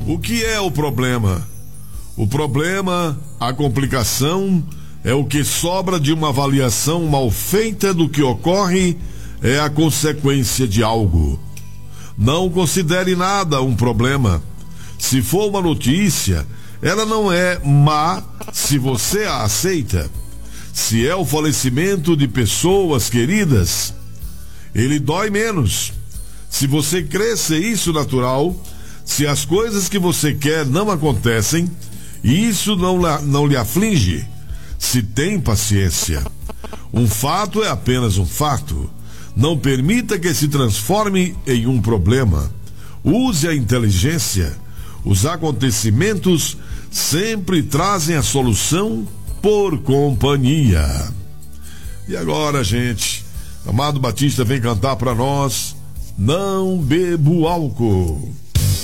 O que é o problema? O problema, a complicação, é o que sobra de uma avaliação mal feita do que ocorre, é a consequência de algo. Não considere nada um problema. Se for uma notícia, ela não é má se você a aceita. Se é o falecimento de pessoas queridas, ele dói menos. Se você crê ser isso natural, se as coisas que você quer não acontecem, isso não lhe aflige, se tem paciência. Um fato é apenas um fato. Não permita que se transforme em um problema. Use a inteligência. Os acontecimentos sempre trazem a solução por companhia. E agora, gente, Amado Batista vem cantar para nós Não Bebo Álcool.